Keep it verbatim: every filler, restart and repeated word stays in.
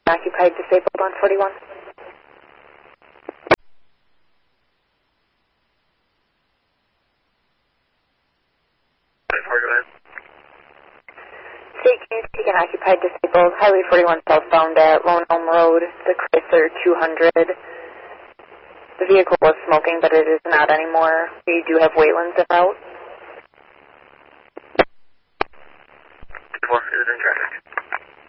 occupied, disabled on forty-one. State, can you take an occupied, disabled, Highway forty-one southbound at Lone Elm Road, the Chrysler two hundred. The vehicle was smoking, but it is not anymore. We do have Wayland's en route. One is in traffic.